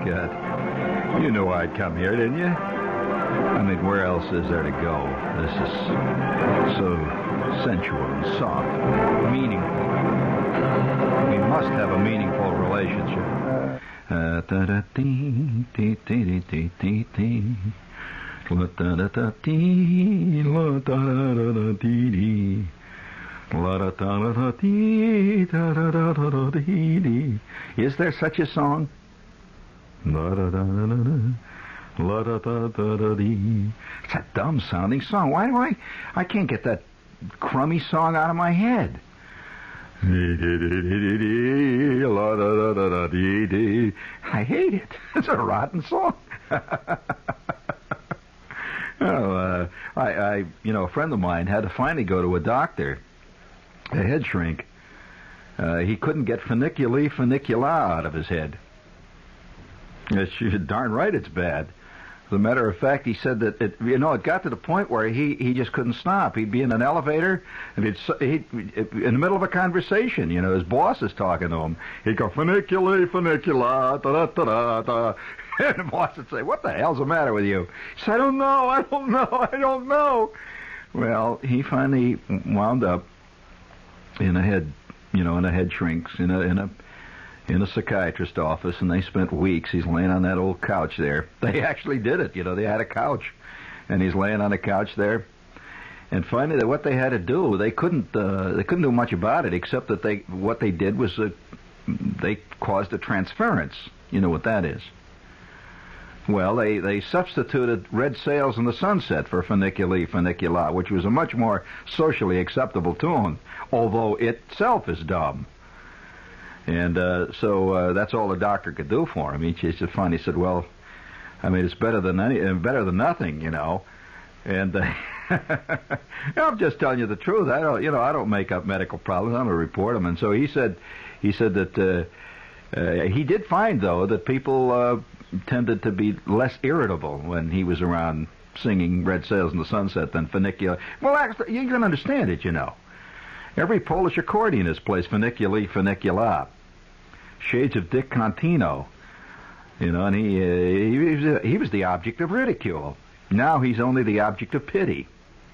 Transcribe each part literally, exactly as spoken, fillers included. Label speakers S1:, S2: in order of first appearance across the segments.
S1: God. You knew I'd come here, didn't you? I mean, where else is there to go? This is so sensual and soft, meaningful. We must have a meaningful relationship. Uh, da-da-dee, dee-dee-dee-dee-dee. La-da-da-da-dee, la-da-da-da-dee-dee. La-da-da-da-dee, da-da-da-da-dee-dee. Is there such a song? La-da-da-da-da. La-da-da-da-da-dee. It's a dumb-sounding song. Why do I... I can't get that crummy song out of my head. I hate it. It's a rotten song. Oh, uh, I, I, you know, a friend of mine had to finally go to a doctor, a head shrink. Uh, he couldn't get funiculi funicula out of his head. It's, darn right it's bad. As a matter of fact, he said that, it, you know, it got to the point where he, he just couldn't stop. He'd be in an elevator, and he'd, he'd, in the middle of a conversation, you know, his boss is talking to him. He'd go, funiculi, funicula, da-da-da-da-da. And the boss would say, what the hell's the matter with you? He said, I don't know, I don't know, I don't know. Well, he finally wound up in a head, you know, in a head shrinks, in a, in a, in a psychiatrist's office, and they spent weeks. He's laying on that old couch there. They actually did it, you know. They had a couch, and he's laying on a couch there. And finally, what they had to do, they couldn't, uh, they couldn't do much about it, except that they, what they did was, uh, they caused a transference. You know what that is? Well, they, they substituted red sails in the sunset for funiculi funicula, which was a much more socially acceptable tune, although itself is dumb. And uh, so uh, that's all the doctor could do for him. He just finally said, "Well, I mean, it's better than any, better than nothing, you know." And uh, I'm just telling you the truth. I don't, you know, I don't make up medical problems. I don't report them. And so he said, he said that uh, uh, he did find though that people uh, tended to be less irritable when he was around singing "Red Sails in the Sunset" than funicula. Well, actually, you can understand it, you know. Every Polish accordionist plays funiculi funicula. Shades of Dick Contino, you know, and he, uh, he, was, he was the object of ridicule. Now he's only the object of pity,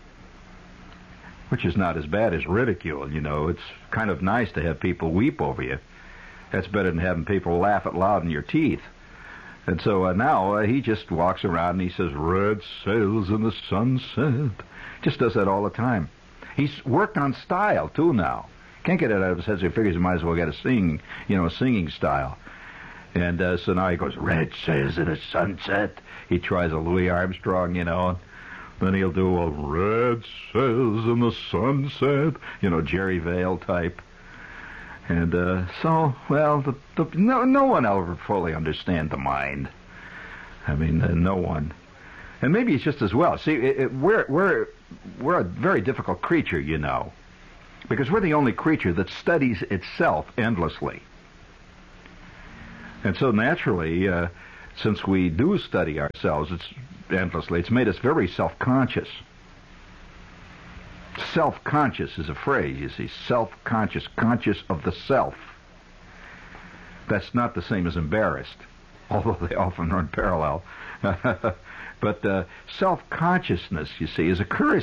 S1: which is not as bad as ridicule, you know. It's kind of nice to have people weep over you. That's better than having people laugh out loud in your teeth. And so uh, now uh, he just walks around and he says, "Red sails in the sunset." Just does that all the time. He's worked on style, too, now. Can't get it out of his head, so he figures he might as well get a singing, you know, a singing style. And uh, so now he goes, "Red sails in the sunset." He tries a Louis Armstrong, you know. Then he'll do a "Red sails in the sunset," you know, Jerry Vale type. And uh, so, well, the, the, no, no one ever fully understand the mind. I mean, uh, no one. And maybe it's just as well. See, it, it, we're we're we're a very difficult creature, you know, because we're the only creature that studies itself endlessly. And so naturally, uh, since we do study ourselves it's endlessly, it's made us very self-conscious. Self-conscious is a phrase, you see. Self-conscious, conscious of the self. That's not the same as embarrassed, although they often run parallel. But uh, self-consciousness, you see, is a curse.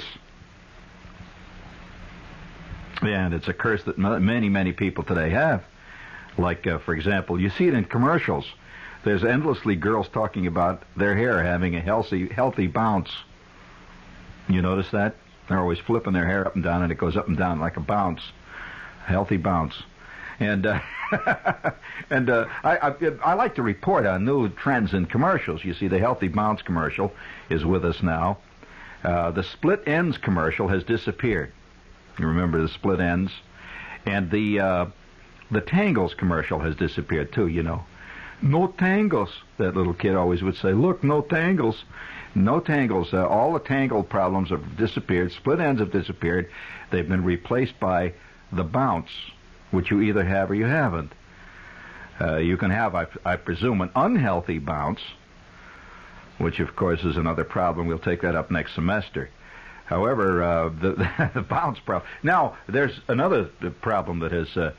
S1: And it's a curse that many, many people today have. Like, uh, for example, you see it in commercials. There's endlessly girls talking about their hair having a healthy, healthy bounce. You notice that? They're always flipping their hair up and down, and it goes up and down like a bounce. A healthy bounce. And uh, and uh, I, I I like to report on new trends in commercials. You see, the Healthy Bounce commercial is with us now. Uh, the Split Ends commercial has disappeared. You remember the Split Ends? And the uh, the Tangles commercial has disappeared too, you know. No tangles, that little kid always would say. Look, no tangles. No tangles. Uh, all the tangle problems have disappeared. Split ends have disappeared. They've been replaced by the bounce, which you either have or you haven't. Uh, you can have, I, I presume, an unhealthy bounce, which, of course, is another problem. We'll take that up next semester. However, uh, the, the bounce problem. Now, there's another problem that has uh,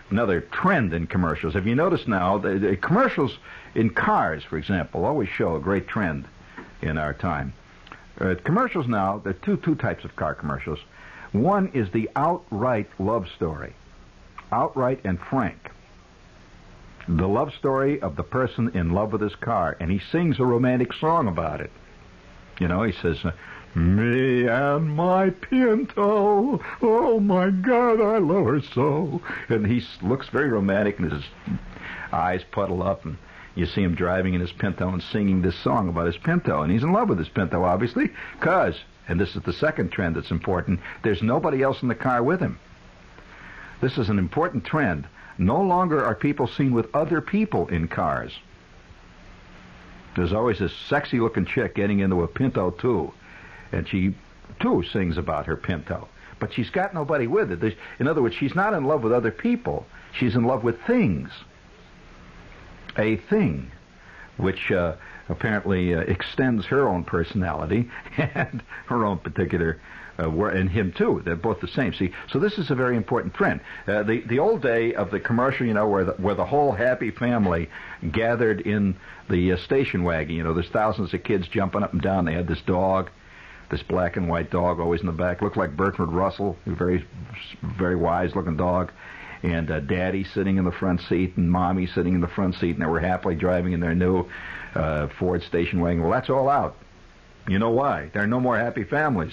S1: another trend in commercials. Have you noticed now, the, the commercials in cars, for example, always show a great trend in our time. Uh, commercials now, there are two, two types of car commercials. One is the outright love story, outright and frank. The love story of the person in love with his car, and he sings a romantic song about it. You know, he says, me and my Pinto, oh my God, I love her so. And he looks very romantic, and his eyes puddle up, and you see him driving in his Pinto and singing this song about his Pinto. And he's in love with his Pinto, obviously, because, and this is the second trend that's important, there's nobody else in the car with him. This is an important trend. No longer are people seen with other people in cars. There's always this sexy-looking chick getting into a Pinto, too. And she, too, sings about her Pinto. But she's got nobody with her. There's, in other words, she's not in love with other people. She's in love with things. A thing, which uh, apparently uh, extends her own personality and her own particular, uh, and him, too. They're both the same. See, so this is a very important trend. Uh, the, the old day of the commercial, you know, where the, where the whole happy family gathered in the uh, station wagon. You know, there's thousands of kids jumping up and down. They had this dog. This black and white dog always in the back. Looked like Bertrand Russell, a very, very wise-looking dog. And uh, Daddy sitting in the front seat and Mommy sitting in the front seat, and they were happily driving in their new uh, Ford station wagon. Well, that's all out. You know why? There are no more happy families.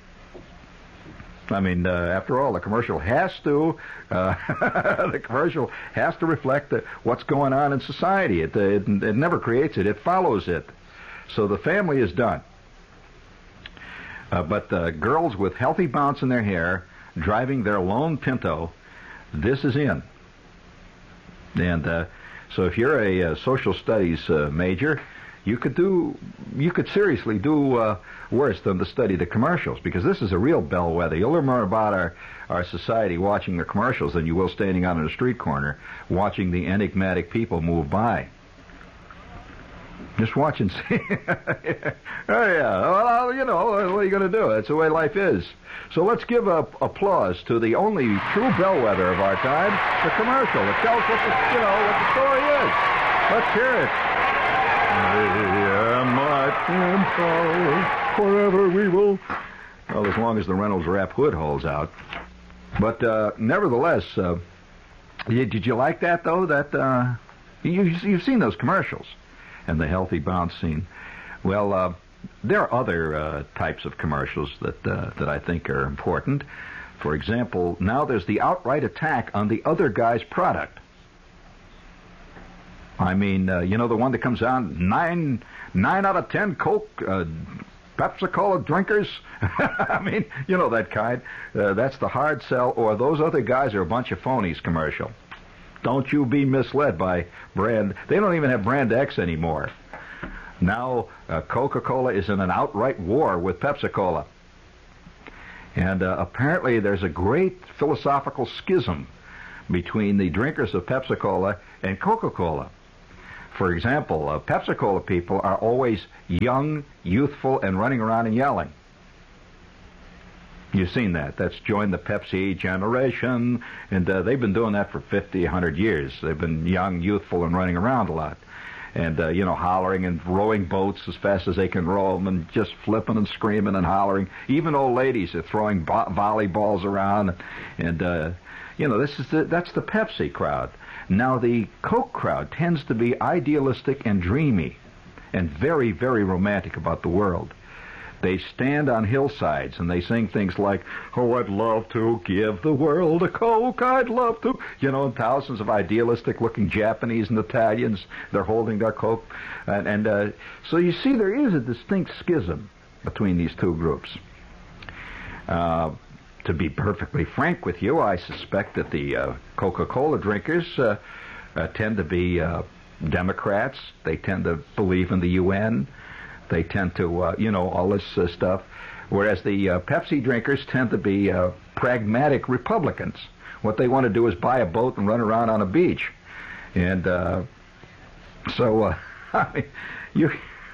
S1: I mean, uh, after all, the commercial has to, uh, the commercial has to reflect the, what's going on in society. It, it, it never creates it. It follows it. So the family is done. Uh, but uh, girls with healthy bounce in their hair, driving their lone Pinto, this is in. And uh, so if you're a, a social studies uh, major, you could do, you could seriously do uh, worse than to study the commercials, because this is a real bellwether. You'll learn more about our, our society watching the commercials than you will standing out on a street corner watching the enigmatic people move by. Just watch and see. Oh, yeah. Well, you know, what are you going to do? That's the way life is. So let's give a, applause to the only true bellwether of our time, the commercial. It tells what the, you know, what the story is. Let's hear it. Yeah, my Pinto, forever we will. Well, as long as the Reynolds Wrap hood holds out. But uh, nevertheless, uh, did you like that, though? That uh, you, you've seen those commercials. And the healthy bounce scene. Well, uh, there are other uh, types of commercials that uh, that I think are important. For example, now there's the outright attack on the other guy's product. I mean, uh, you know, the one that comes out, nine, nine out of ten Coke, uh, Pepsi-Cola drinkers. I mean, you know that kind. Uh, that's the hard sell, or those other guys are a bunch of phonies commercial. Don't you be misled by brand. They don't even have brand X anymore. Now uh, Coca-Cola is in an outright war with Pepsi-Cola. And uh, apparently there's a great philosophical schism between the drinkers of Pepsi-Cola and Coca-Cola. For example, uh, Pepsi-Cola people are always young, youthful, and running around and yelling. You've seen that. That's joined the Pepsi generation, and uh, they've been doing that for fifty, one hundred years. They've been young, youthful, and running around a lot. And, uh, you know, hollering and rowing boats as fast as they can row them, and just flipping and screaming and hollering. Even old ladies are throwing bo- volleyballs around. And, uh, you know, this is the, that's the Pepsi crowd. Now, the Coke crowd tends to be idealistic and dreamy and very, very romantic about the world. They stand on hillsides and they sing things like, oh, I'd love to give the world a Coke, I'd love to. You know, thousands of idealistic-looking Japanese and Italians, they're holding their Coke. And, and uh, so you see there is a distinct schism between these two groups. Uh, to be perfectly frank with you, I suspect that the uh, Coca-Cola drinkers uh, uh, tend to be uh, Democrats. They tend to believe in the U N. They tend to, uh, you know, all this uh, stuff. Whereas the uh, Pepsi drinkers tend to be uh, pragmatic Republicans. What they want to do is buy a boat and run around on a beach. And uh, so, uh, I mean, you...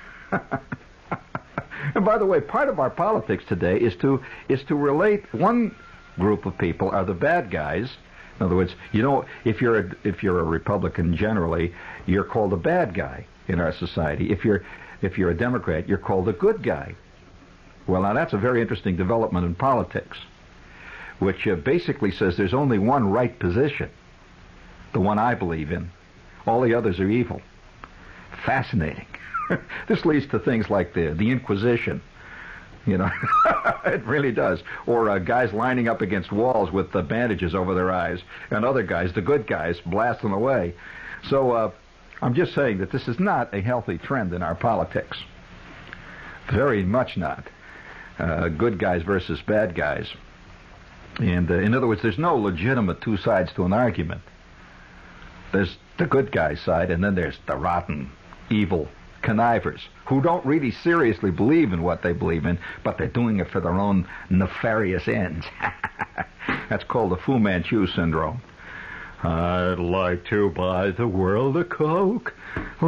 S1: And by the way, part of our politics today is to is to relate one group of people are the bad guys, In other words, you know, if you're a, if you're a Republican generally, you're called a bad guy in our society. If you're if you're a Democrat, you're called a good guy. Well, now that's a very interesting development in politics, which uh, basically says there's only one right position, the one I believe in. All the others are evil. Fascinating. This leads to things like the the Inquisition. You know, it really does. Or uh, guys lining up against walls with the bandages over their eyes, and other guys, the good guys, blasting away. So uh, I'm just saying that this is not a healthy trend in our politics. Very much not. Uh, good guys versus bad guys. And uh, in other words, there's no legitimate two sides to an argument. There's the good guy's side, and then there's the rotten, evil connivers who don't really seriously believe in what they believe in, but they're doing it for their own nefarious ends. That's called the Fu Manchu syndrome. I'd like to buy the world a Coke. So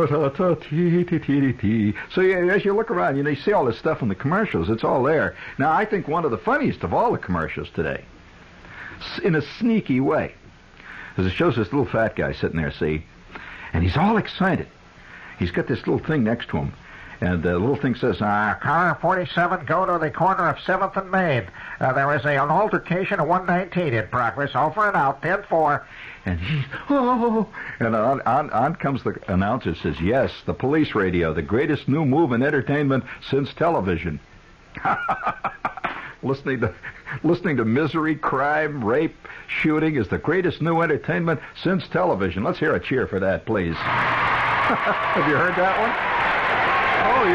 S1: yeah, as you look around, you know, you see all this stuff in the commercials. It's all there. Now, I think one of the funniest of all the commercials today, in a sneaky way, is it shows this little fat guy sitting there, see, and he's all excited. He's got this little thing next to him, and the little thing says, uh, car forty-seven, go to the corner of seventh and Main. Uh, there is a, an altercation at one nineteen in progress. Over and out, ten four. And he, oh, and on, on, on comes the announcer, says, yes, the police radio, the greatest new move in entertainment since television. Listening to listening to misery, crime, rape, shooting is the greatest new entertainment since television. Let's hear a cheer for that, please. Have you heard that one? Oh,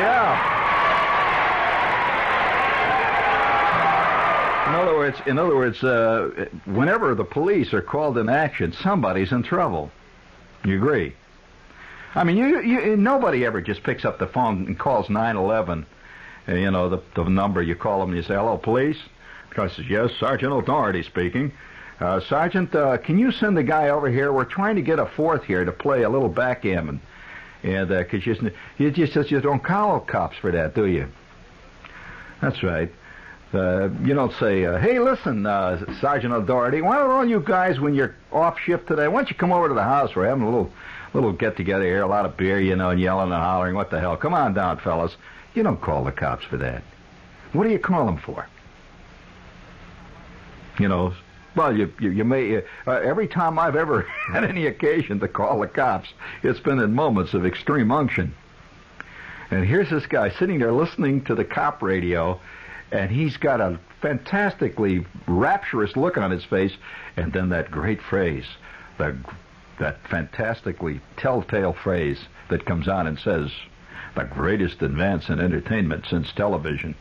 S1: yeah. In other words, in other words, uh, whenever the police are called in action, somebody's in trouble. You agree? I mean, you, you, nobody ever just picks up the phone and calls nine one one. Uh, you know, the, the number, you call them and you say, hello, police? The guy says, yes, Sergeant O'Doherty speaking. Uh, Sergeant, uh, can you send the guy over here? We're trying to get a fourth here to play a little backgammon. And uh, cause you, you just says you don't call cops for that, do you? That's right. Uh, you don't say, uh, hey, listen, uh, Sergeant O'Doherty, why don't all you guys, when you're off shift today, why don't you come over to the house? We're having a little little get-together here, a lot of beer, you know, and yelling and hollering. What the hell? Come on down, fellas. You don't call the cops for that. What do you call them for? You know, well, you you, you may, uh, every time I've ever had any occasion to call the cops, it's been in moments of extreme unction. And here's this guy sitting there listening to the cop radio, and he's got a fantastically rapturous look on his face, and then that great phrase, the, that fantastically telltale phrase that comes on and says, the greatest advance in entertainment since television.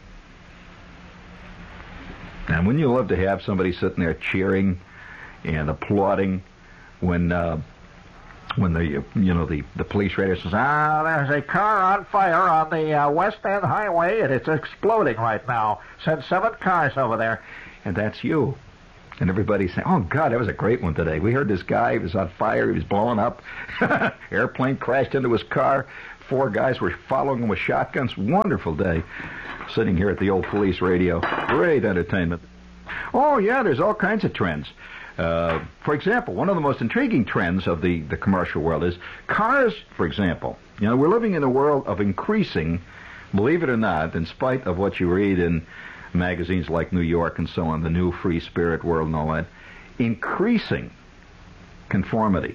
S1: And wouldn't you love to have somebody sitting there cheering and applauding when uh, when the you know the, the police radio says, ah, there's a car on fire on the uh, West End Highway and it's exploding right now. Send seven cars over there, and that's you. And everybody's saying, oh God, that was a great one today. We heard this guy, he was on fire, he was blowing up. Airplane crashed into his car. Four guys were following him with shotguns. Wonderful day. Sitting here at the old police radio. Great entertainment. Oh, yeah, there's all kinds of trends. Uh, for example, one of the most intriguing trends of the, the commercial world is cars, for example. You know, we're living in a world of increasing, believe it or not, in spite of what you read in magazines like New York and so on, the new free spirit world and all that, increasing conformity.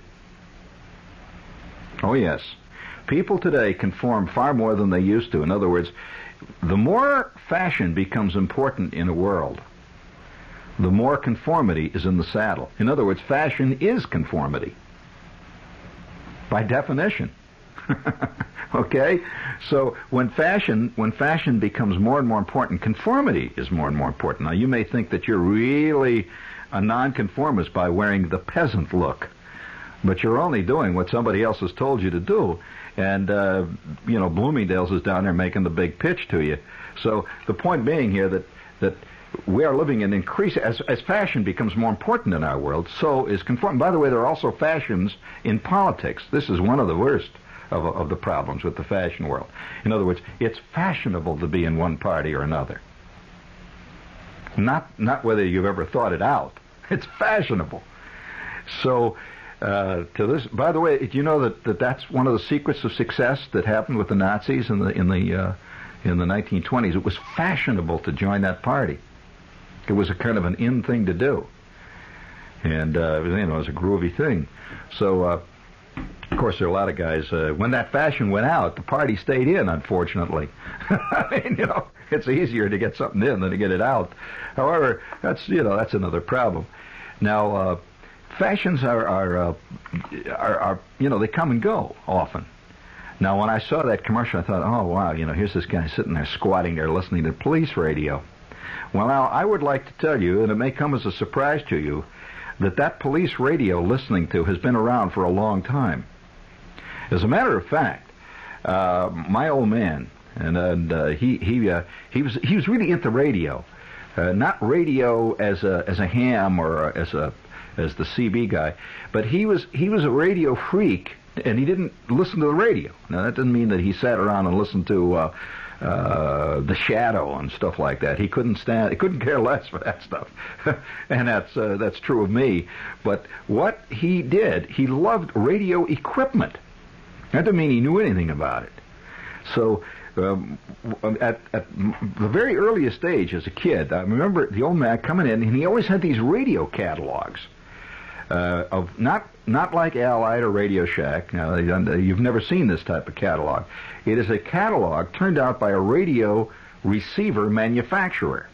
S1: Oh, yes. People today conform far more than they used to. In other words, the more fashion becomes important in a world, the more conformity is in the saddle. In other words, fashion is conformity. By definition. Okay? So when fashion when fashion becomes more and more important, conformity is more and more important. Now, you may think that you're really a nonconformist by wearing the peasant look, but you're only doing what somebody else has told you to do. And, uh, you know, Bloomingdale's is down there making the big pitch to you. So the point being here that, that we are living in increase, as, as fashion becomes more important in our world, so is conform. By the way, there are also fashions in politics. This is one of the worst of, of the problems with the fashion world. In other words, it's fashionable to be in one party or another. Not, not whether you've ever thought it out. It's fashionable. So, uh, to this, by the way, do you know that, that that's one of the secrets of success that happened with the Nazis in the in the uh, in the nineteen twenties? It was fashionable to join that party. It was a kind of an in thing to do, and uh, you know, it was a groovy thing. So, uh, of course, there are a lot of guys. Uh, when that fashion went out, the party stayed in. Unfortunately, I mean, you know, it's easier to get something in than to get it out. However, that's you know that's another problem. Now, uh, fashions are are, uh, are are you know they come and go often. Now, when I saw that commercial, I thought, oh wow, you know, here's this guy sitting there squatting there listening to police radio. Well, now I would like to tell you, and it may come as a surprise to you, that that police radio listening to has been around for a long time. As a matter of fact, uh, my old man, and, and uh, he he uh, he was he was really into radio, uh, not radio as a as a ham or as a as the C B guy, but he was he was a radio freak, and he didn't listen to the radio. Now that doesn't mean that he sat around and listened to uh, uh, The Shadow and stuff like that. He couldn't stand, he couldn't care less for that stuff, and that's uh, that's true of me. But what he did, he loved radio equipment. That doesn't mean he knew anything about it. So um, at, at the very earliest stage as a kid, I remember the old man coming in, and he always had these radio catalogs uh, of not not like Allied or Radio Shack. Now, you've never seen this type of catalog. It is a catalog turned out by a radio receiver manufacturer.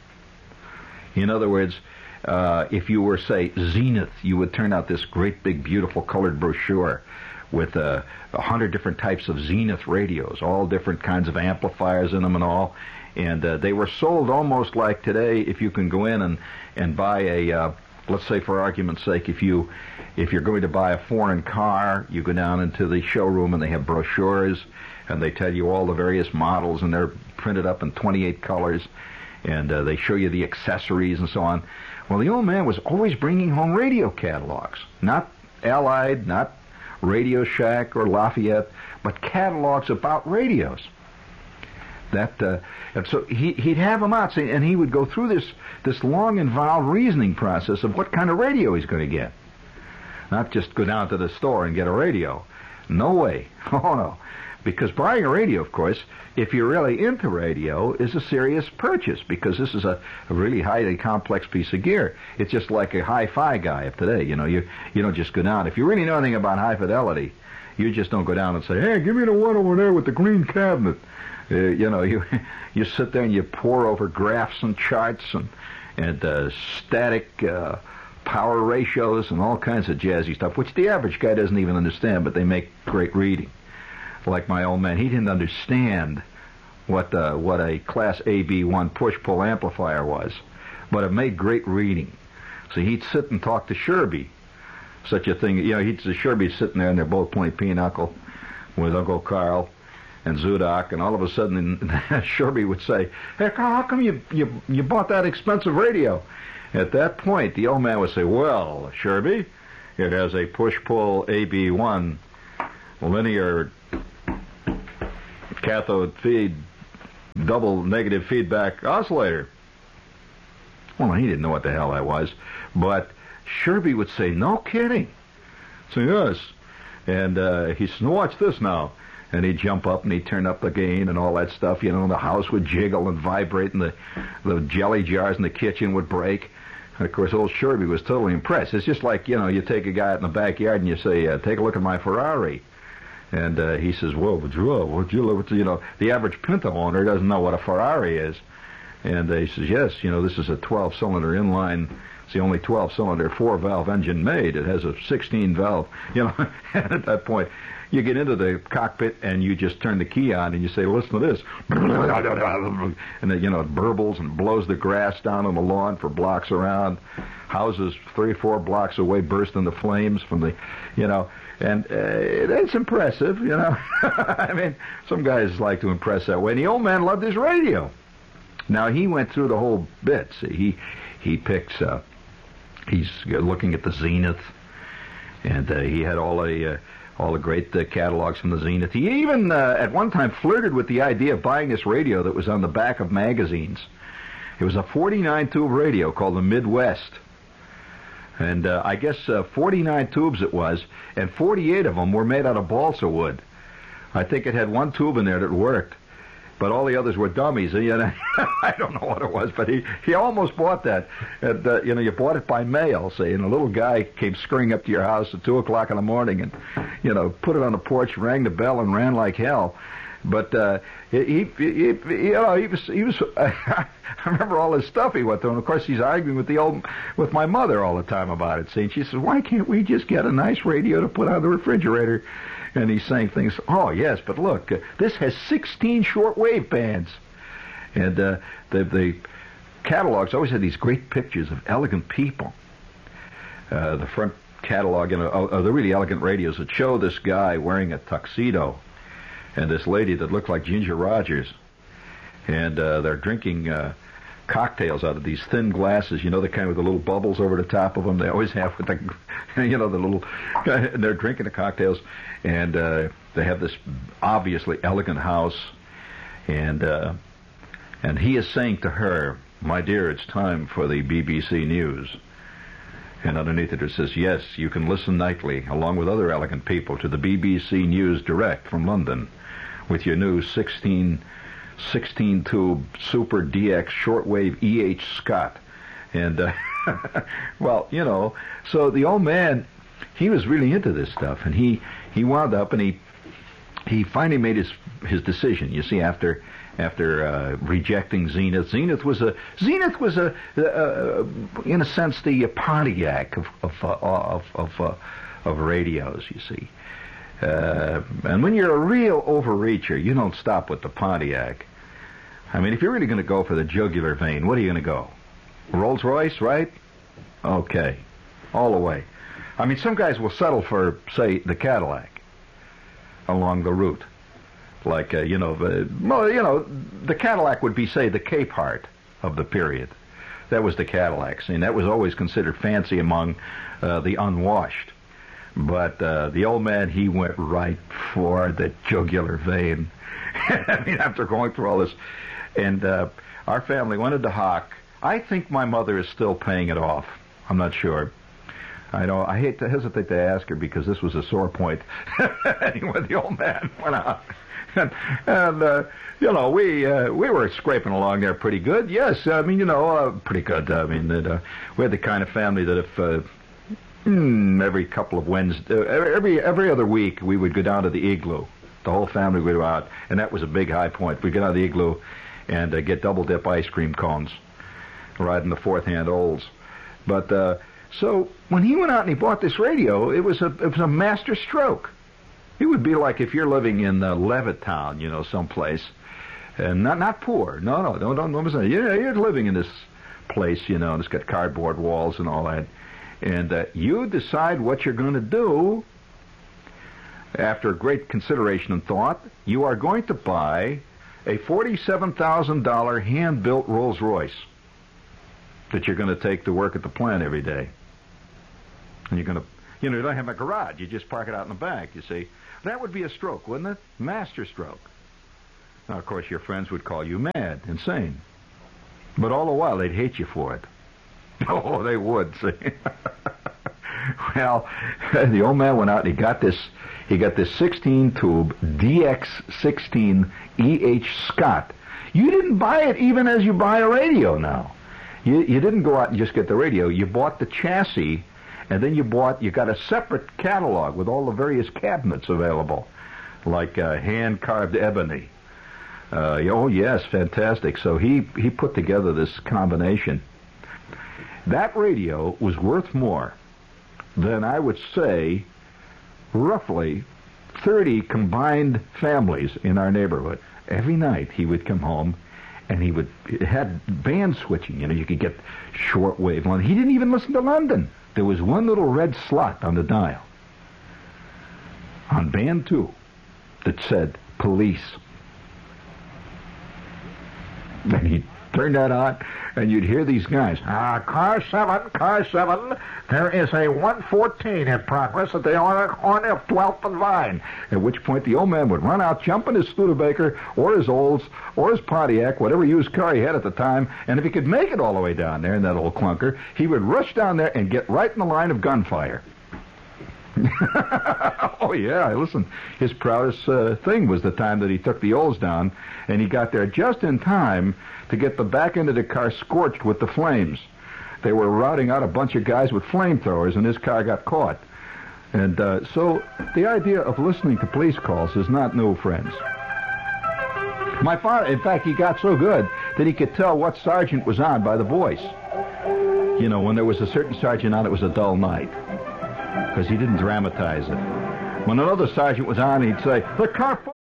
S1: In other words, uh, if you were, say, Zenith, you would turn out this great big beautiful colored brochure with uh, a hundred different types of Zenith radios, all different kinds of amplifiers in them and all. And uh, they were sold almost like today, if you can go in and, and buy a, uh, let's say for argument's sake, if, you, if you're going to buy a foreign car, you go down into the showroom and they have brochures, and they tell you all the various models, and they're printed up in twenty-eight colors, and uh, they show you the accessories and so on. Well, the old man was always bringing home radio catalogs, not Allied, not Radio Shack or Lafayette, but catalogs about radios. That uh, and so he, he'd have them out, and he would go through this this long, involved reasoning process of what kind of radio he's going to get. Not just go down to the store and get a radio. No way. Oh no. Because buying a radio, of course, if you're really into radio, is a serious purchase, because this is a, a really highly complex piece of gear. It's just like a hi-fi guy of today. You know, you you don't just go down. If you really know anything about high fidelity, you just don't go down and say, hey, give me the one over there with the green cabinet. Uh, you know, you you sit there and you pour over graphs and charts and, and uh, static uh, power ratios and all kinds of jazzy stuff, which the average guy doesn't even understand, but they make great reading. Like my old man, he didn't understand what uh, what a Class A B one push-pull amplifier was, but it made great reading. So he'd sit and talk to Sherby, such a thing. You know, he'd see Sherby sitting there, and they're both playing pinochle with Uncle Carl and Zudak, and all of a sudden, Sherby would say, "Hey, Carl, how come you you you bought that expensive radio?" At that point, the old man would say, "Well, Sherby, it has a push-pull A B one linear cathode feed, double negative feedback oscillator." Well, he didn't know what the hell that was, but Sherby would say, "No kidding." So yes, and uh, he said, "No, watch this now," and he'd jump up and he'd turn up the gain and all that stuff. You know, and the house would jiggle and vibrate, and the the jelly jars in the kitchen would break. And of course, old Sherby was totally impressed. It's just like, you know, you take a guy out in the backyard and you say, uh, "Take a look at my Ferrari." And uh, he says, "Whoa, but whoa, what you look?" You know, the average Pinto owner doesn't know what a Ferrari is. And uh, he says, "Yes, you know, this is a twelve-cylinder inline. It's the only twelve-cylinder four-valve engine made. It has a sixteen-valve." You know, and at that point, you get into the cockpit and you just turn the key on and you say, "Listen to this," and then, you know, it burbles and blows the grass down on the lawn for blocks around. Houses three or four blocks away burst into flames from the, you know. And uh, that's impressive, you know. I mean, some guys like to impress that way. And the old man loved his radio. Now, he went through the whole bit. See, he he picks, uh, he's looking at the Zenith, and uh, he had all the, uh, all the great uh, catalogs from the Zenith. He even, uh, at one time, flirted with the idea of buying this radio that was on the back of magazines. It was a forty-nine tube radio called the Midwest. And uh, I guess uh, forty-nine tubes it was, and forty-eight of them were made out of balsa wood. I think it had one tube in there that worked, but all the others were dummies. And, you know, I don't know what it was, but he, he almost bought that. And, uh, you know, you bought it by mail, say, and a little guy came scurrying up to your house at two o'clock in the morning and, you know, put it on the porch, rang the bell, and ran like hell. But uh, he, he, he, you know, he was, he was. I remember all this stuff he went through, and of course he's arguing with the old, with my mother all the time about it. See, and she says, "Why can't we just get a nice radio to put on the refrigerator?" And he's saying things. Oh yes, but look, uh, this has sixteen shortwave bands, and uh, the the catalogs always had these great pictures of elegant people. Uh, the front catalog, you know, of the really elegant radios that show this guy wearing a tuxedo. And this lady that looked like Ginger Rogers. And uh, they're drinking uh, cocktails out of these thin glasses, you know, the kind with the little bubbles over the top of them. They always have with the, you know, the little, and they're drinking the cocktails. And uh, they have this obviously elegant house. And, uh, and he is saying to her, "My dear, it's time for the B B C News." And underneath it, it says, "Yes, you can listen nightly, along with other elegant people, to the B B C News direct from London, with your new sixteen, sixteen-tube Super D X shortwave E H Scott." And, uh, well, you know, so the old man, he was really into this stuff, and he, he wound up, and he he finally made his his decision. You see, after after uh, rejecting Zenith, Zenith was a Zenith was a, uh, in a sense, the Pontiac of of uh, of of, uh, of radios. You see. Uh, and when you're a real overreacher, you don't stop with the Pontiac. I mean, if you're really going to go for the jugular vein, what are you going to go? Rolls Royce, right? Okay. All the way. I mean, some guys will settle for, say, the Cadillac along the route. Like, uh, you know, the, well, you know, the Cadillac would be, say, the Capehart of the period. That was the Cadillac. And that was always considered fancy among uh, the unwashed. But uh, the old man, he went right for the jugular vein. I mean, after going through all this. And uh, our family went into hock. I think my mother is still paying it off. I'm not sure. I know, I hate to hesitate to ask her because this was a sore point. Anyway, the old man went out. And, and uh, you know, we uh, we were scraping along there pretty good. Yes, I mean, you know, uh, pretty good. I mean, uh, we had the kind of family that if... Uh, Hmm, every couple of Wednesdays, uh, every every other week, we would go down to the Igloo. The whole family would go out, and that was a big high point. We'd get out of the Igloo and uh, get double dip ice cream cones, riding the fourth hand olds. But uh, so when he went out and he bought this radio, it was a it was a master stroke. It would be like if you're living in uh, Levittown, you know, someplace, and not not poor. No, no, don't don't don't listen. You're, you're living in this place, you know, and it's got cardboard walls and all that. And uh, you decide what you're going to do. After great consideration and thought, you are going to buy a forty-seven thousand dollars hand-built Rolls Royce that you're going to take to work at the plant every day. And you're going to, you know, you don't have a garage. You just park it out in the back, you see. That would be a stroke, wouldn't it? Master stroke. Now, of course, your friends would call you mad, insane. But all the while, they'd hate you for it. Oh, they would, see. Well, the old man went out and he got this he got this sixteen tube D X sixteen E H Scott. You didn't buy it even as you buy a radio now. You you didn't go out and just get the radio. You bought the chassis, and then you bought you got a separate catalog with all the various cabinets available, like uh, hand-carved ebony. Uh, oh, yes, fantastic. So he, he put together this combination. That radio was worth more than, I would say, roughly thirty combined families in our neighborhood. Every night he would come home and he would, it had band switching. You know, you could get shortwave London. He didn't even listen to London. There was one little red slot on the dial on band two that said police. And he'd Turn that on, and you'd hear these guys.
S2: Uh, car seven, car seven, there is a one fourteen in progress at the corner of twelfth and Vine.
S1: At which point the old man would run out, jump in his Studebaker, or his Olds, or his Pontiac, whatever used car he had at the time, and if he could make it all the way down there in that old clunker, he would rush down there and get right in the line of gunfire. Oh, yeah, listen, his proudest uh, thing was the time that he took the Olds down, and he got there just in time to get the back end of the car scorched with the flames. They were routing out a bunch of guys with flamethrowers, and his car got caught. And uh, so the idea of listening to police calls is not new, friends. My father, in fact, he got so good that he could tell what sergeant was on by the voice. You know, when there was a certain sergeant on, it was a dull night, because he didn't dramatize it. When another sergeant was on, he'd say, "The car..."